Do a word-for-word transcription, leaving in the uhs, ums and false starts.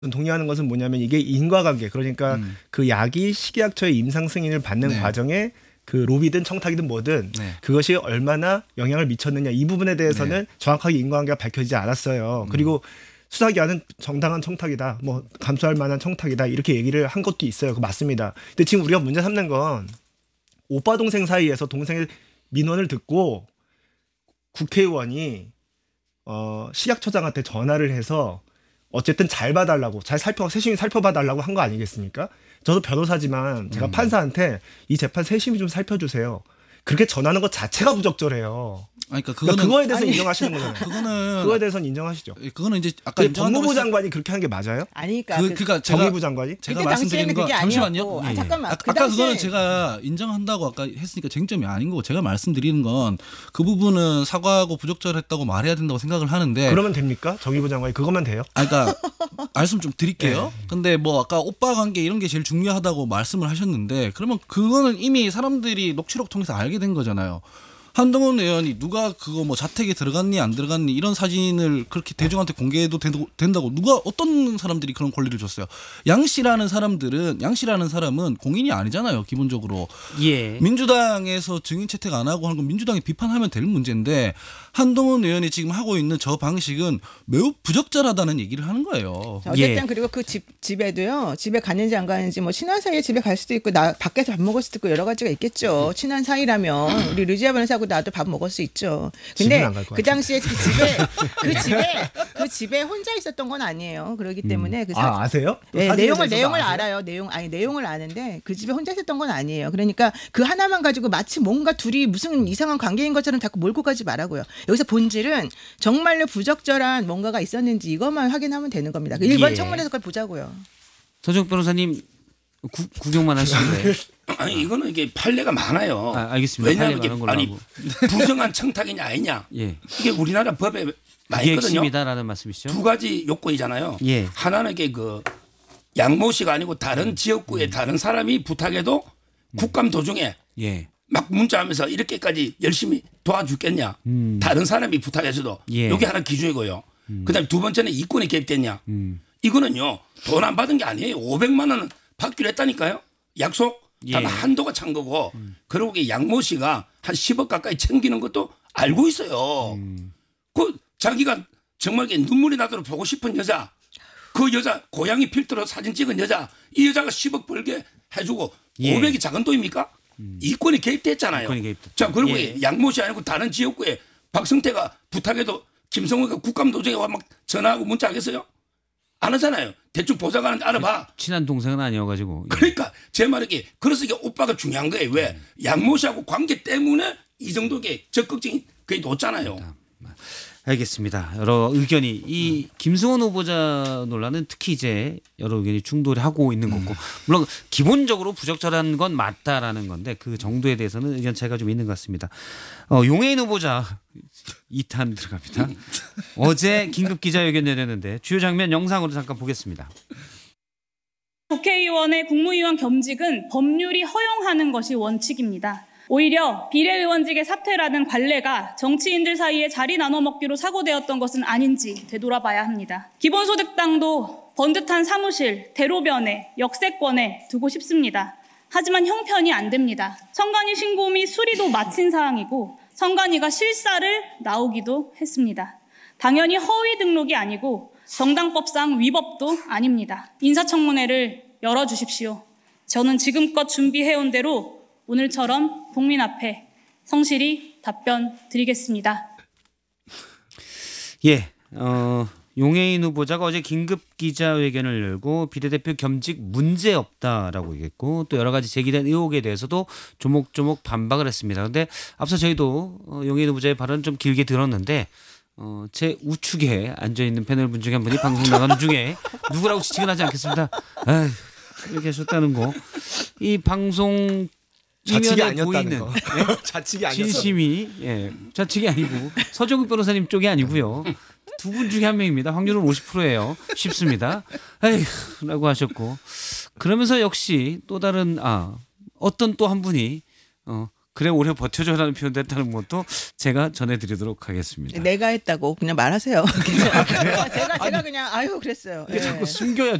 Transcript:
동의하는 것은 뭐냐면 이게 인과관계 그러니까 음. 그 약이 식약처의 임상 승인을 받는 네. 과정에 그 로비든 청탁이든 뭐든 네. 그것이 얼마나 영향을 미쳤느냐 이 부분에 대해서는 네. 정확하게 인과관계가 밝혀지지 않았어요. 음. 그리고 수사기관은 정당한 청탁이다, 뭐 감수할 만한 청탁이다 이렇게 얘기를 한 것도 있어요. 그 맞습니다. 근데 지금 우리가 문제 삼는 건 오빠 동생 사이에서 동생의 민원을 듣고 국회의원이 어, 식약처장한테 전화를 해서 어쨌든 잘 봐달라고 잘 살펴 세심히 살펴봐달라고 한 거 아니겠습니까? 저도 변호사지만 제가 음. 판사한테 이 재판 세심히 좀 살펴주세요. 그렇게 전하는 것 자체가 부적절해요. 아니, 그러니까 그거는 그거는 그거에 대해서 아니, 인정하시는 거잖아요. 그거는 그거에 대해서는 인정하시죠. 예, 그거는 이제 아까 근데 법무부 인정한다고 장관이 그렇게 한 게 맞아요? 아니니까 그, 그, 그러니까 제가 정의부 장관이? 제가 그때 말씀드리는 당시에는 거 그게 잠시만요. 아니었고. 아, 예, 예. 잠깐만. 아, 그 아까 그거는 당시에- 제가 인정한다고 아까 했으니까 쟁점이 아닌 거고 제가 말씀드리는 건 그 부분은 사과하고 부적절했다고 말해야 된다고 생각을 하는데 그러면 됩니까? 정의부 장관이 그것만 돼요? 아, 그러니까 말씀 좀 드릴게요. 네. 근데 뭐 아까 오빠 관계 이런 게 제일 중요하다고 말씀을 하셨는데 그러면 그거는 이미 사람들이 녹취록 통해서 알게 된 거잖아요. 한동훈 의원이 누가 그거 뭐 자택에 들어갔니 안 들어갔니 이런 사진을 그렇게 대중한테 공개해도 된다고 누가 어떤 사람들이 그런 권리를 줬어요. 양 씨라는 사람들은 양 씨라는 사람은 공인이 아니잖아요. 기본적으로. 예. 민주당에서 증인 채택 안 하고 하는 건 민주당이 비판하면 될 문제인데 한동훈 의원이 지금 하고 있는 저 방식은 매우 부적절하다는 얘기를 하는 거예요. 자, 어쨌든 예. 그리고 그 집 집에도요. 집에 갔는지 안 갔는지 뭐 친한 사이에 집에 갈 수도 있고 나 밖에서 밥 먹을 수도 있고 여러 가지가 있겠죠. 친한 사이라면 우리 류지아 변호사하고 나도 밥 먹을 수 있죠. 근데 집은 안갈것 그 당시에 그 집에 그 집에 그 집에 혼자 있었던 건 아니에요. 그러기 때문에 그 사, 아 아세요? 네, 사진에 내용을 대해서도 내용을 아세요? 알아요. 내용 아니 내용을 아는데 그 집에 혼자 있었던 건 아니에요. 그러니까 그 하나만 가지고 마치 뭔가 둘이 무슨 이상한 관계인 것처럼 자꾸 몰고 가지 말라고요. 여기서 본질은 정말로 부적절한 뭔가가 있었는지 이것만 확인하면 되는 겁니다. 그 일반 예. 청문회에서 그걸 보자고요. 서정 변호사님 구, 구경만 하시는데. 아니 이거는 이게 판례가 많아요. 아, 알겠습니다. 왜냐하면 판례 이게 많은 걸로 아니 하고. 부정한 청탁이냐 아니냐 예. 이게 우리나라 법에 많이 이게 있거든요. 핵심이다라는 말씀이시죠? 두 가지 요건이잖아요. 예. 하나는 이게 그 양모 씨가 아니고 다른 지역구의 다른 사람이 부탁해도 국감 도중에 예. 막 문자하면서 이렇게까지 열심히 도와주겠냐. 음. 다른 사람이 부탁해서도 예. 이게 하나 기준이고요. 그다음에 두 번째는 이권이 개입됐냐. 음. 이거는요 돈 안 받은 게 아니에요. 오백만 원은 받기로 했다니까요. 약속. 단 예. 한도가 찬 거고. 그리고 이 양모 씨가 한 십억 가까이 챙기는 것도 알고 있어요. 음. 그 자기가 정말 이렇게 눈물이 나도록 보고 싶은 여자. 그 여자 고양이 필터로 사진 찍은 여자. 이 여자가 십억 벌게 해주고 예. 오백이 작은 돈입니까? 이권이 개입됐잖아요. 이권이 개입됐죠. 자 그리고 예. 양모 씨 아니고 다른 지역구에 박성태가 부탁해도 김성호가 국감도중에 와 막 전화하고 문자하겠어요? 안 하잖아요. 대충 보좌관한테 알아봐. 친한 동생은 아니어가지고. 예. 그러니까 제 말이 그래서 이게 오빠가 중요한 거예요. 왜? 양모 씨하고 관계 때문에 이 정도의 적극적인 그게 높잖아요. 알겠습니다. 여러 의견이 이 김승원 후보자 논란은 특히 이제 여러 의견이 충돌하고 있는 거고 물론 기본적으로 부적절한 건 맞다라는 건데 그 정도에 대해서는 의견 차이가 좀 있는 것 같습니다. 어, 용해인 후보자 이 탄 들어갑니다. 어제 긴급 기자회견 내렸는데 주요 장면 영상으로 잠깐 보겠습니다. 국회의원의 국무위원 겸직은 법률이 허용하는 것이 원칙입니다. 오히려 비례의원직의 사퇴라는 관례가 정치인들 사이에 자리 나눠 먹기로 사고되었던 것은 아닌지 되돌아봐야 합니다. 기본소득당도 번듯한 사무실, 대로변에, 역세권에 두고 싶습니다. 하지만 형편이 안 됩니다. 선관위 신고 및 수리도 마친 사항이고 선관위가 실사를 나오기도 했습니다. 당연히 허위 등록이 아니고 정당법상 위법도 아닙니다. 인사청문회를 열어주십시오. 저는 지금껏 준비해온 대로 오늘처럼 국민 앞에 성실히 답변 드리겠습니다. 예, 어, 용해인 후보자가 어제 긴급 기자회견을 열고 비례대표 겸직 문제 없다라고 얘기했고 또 여러 가지 제기된 의혹에 대해서도 조목조목 반박을 했습니다. 그런데 앞서 저희도 어, 용해인 후보자의 발언 좀 길게 들었는데 어, 제 우측에 앉아있는 패널 분 중에 한 분이 방송 나가는 중에 누구라고 지칭은 하지 않겠습니다. 아휴, 이렇게 하셨다는 거. 이 방송 좌측이 이면에 아니었다는 보이는 거. 예? 좌측이 아니었어. 진심이 예, 좌측이 아니고 서정국 변호사님 쪽이 아니고요. 두 분 중에 한 명입니다. 확률은 오십 퍼센트예요. 쉽습니다. 에휴라고 하셨고 그러면서 역시 또 다른 아 어떤 또 한 분이 어, 그래 오래 버텨줘라는 표현도 했다는 것도 제가 전해드리도록 하겠습니다. 내가 했다고 그냥 말하세요. 제가 제가 제가 그냥 아유 그랬어요. 이게 예. 자꾸 숨겨야